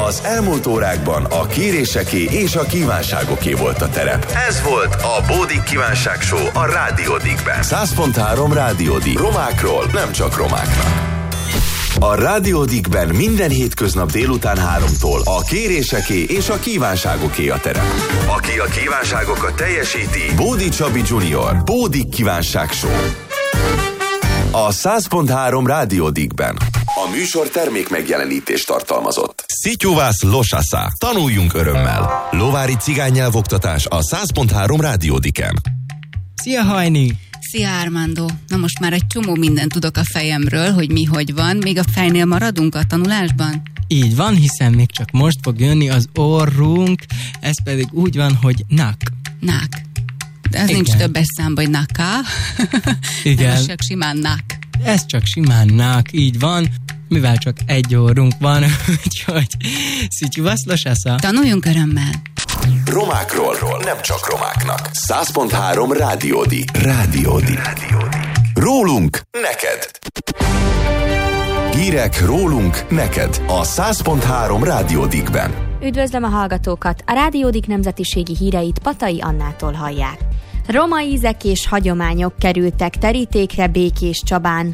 Az elmúlt órákban a kéréseké és a kívánságoké volt a terep. Ez volt a Bódik Kívánság Show a Rádió Dickben. 100.3 Rádió Dick. Romákról, nem csak romáknak. A Rádió Dickben minden hétköznap délután 3-tól a kéréseké és a kívánságoké a terep. Aki a kívánságokat teljesíti, Bódi Csabi Junior. Bódik Kívánság Show. A 100.3 Rádió Dickben. A műsor termék megjelenítést tartalmazott. Szityuvász Losasa. Tanuljunk örömmel. Lovári cigánynyelvoktatás a 100.3 Rádió Dicken. Szia Hajni! Szia Armando! Na most már egy csomó mindent tudok a fejemről, hogy mi hogy van. Még a fejnél maradunk a tanulásban? Így van, hiszen még csak most fog jönni az orrunk, ez pedig úgy van, hogy nak. Nak. De ez nincs többes számba, hogy naka. Igen. Ez csak simán nak. Ez csak simán nak, így van. Mivel csak egy orrunk van, úgyhogy szityuvász Losasa. Tanuljunk örömmel. Romákról, nem csak romáknak. 100.3 Rádió Dick. Rádió Dick. Rólunk, neked. Hírek rólunk, neked. A 100.3 Rádió Dickben. Üdvözlöm a hallgatókat! A Rádió Dick nemzetiségi híreit Patai Annától hallják. Roma ízek és hagyományok kerültek terítékre Békés Csabán.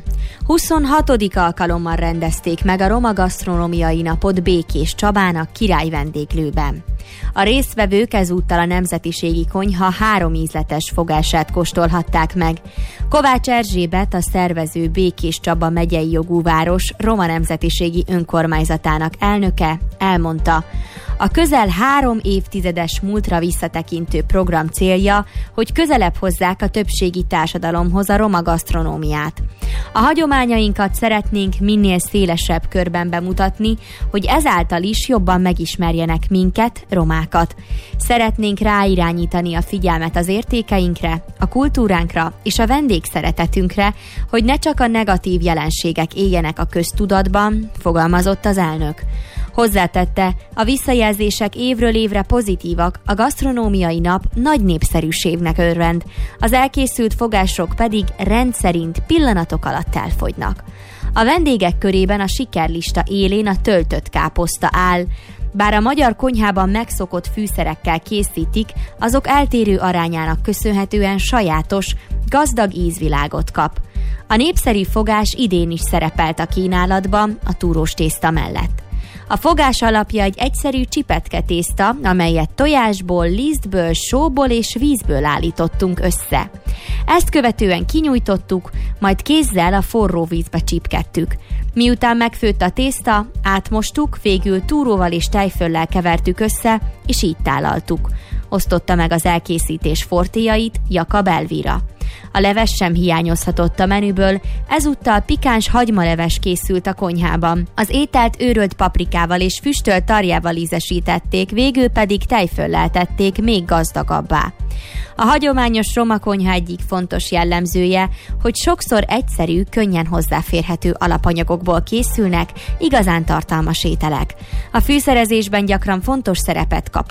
26. alkalommal rendezték meg a Roma Gasztronómiai Napot Békés Csabán a Király vendéglőben. A résztvevők ezúttal a nemzetiségi konyha 3 ízletes fogását kóstolhatták meg. Kovács Erzsébet, a szervező Békés Csaba megyei jogú város roma nemzetiségi önkormányzatának elnöke elmondta, a közel 3 évtizedes múltra visszatekintő program célja, hogy közelebb hozzák a többségi társadalomhoz a roma gasztronómiát. A hagyományainkat szeretnénk minél szélesebb körben bemutatni, hogy ezáltal is jobban megismerjenek minket, romákat. Szeretnénk ráirányítani a figyelmet az értékeinkre, a kultúránkra és a vendégszeretetünkre, hogy ne csak a negatív jelenségek éljenek a köztudatban, fogalmazott az elnök. Hozzátette, a visszajelzések évről évre pozitívak, a gasztronómiai nap nagy népszerűségnek örvend, az elkészült fogások pedig rendszerint pillanatok alatt elfogynak. A vendégek körében a sikerlista élén a töltött káposzta áll. Bár a magyar konyhában megszokott fűszerekkel készítik, azok eltérő arányának köszönhetően sajátos, gazdag ízvilágot kap. A népszerű fogás idén is szerepelt a kínálatban a túrós tészta mellett. A fogás alapja egy egyszerű csipetke tészta, amelyet tojásból, lisztből, sóból és vízből állítottunk össze. Ezt követően kinyújtottuk, majd kézzel a forró vízbe csipkedtük. Miután megfőtt a tészta, átmostuk, végül túróval és tejföllel kevertük össze, és így tálaltuk. Osztotta meg az elkészítés fortéjait Jakab Elvira. A leves sem hiányozhatott a menüből, ezúttal pikáns hagymaleves készült a konyhában. Az ételt őrölt paprikával és füstölt tarjával ízesítették, végül pedig tejföllel tették még gazdagabbá. A hagyományos roma konyha egyik fontos jellemzője, hogy sokszor egyszerű, könnyen hozzáférhető alapanyagokból készülnek igazán tartalmas ételek. A fűszerezésben gyakran fontos szerepet kap